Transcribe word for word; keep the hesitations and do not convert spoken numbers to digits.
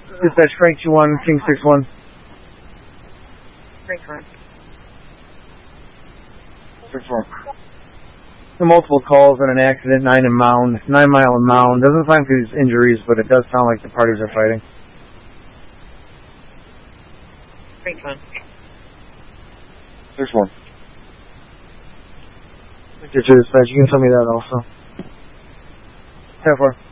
Dispatch Frank two one, King six one. Frank one. six one. Multiple calls on an accident, nine in Mound, nine mile in Mound. Doesn't sound like there's injuries, but it does sound like the parties are fighting. Frank one. six one. Get your dispatch, you can tell me that also. ten four.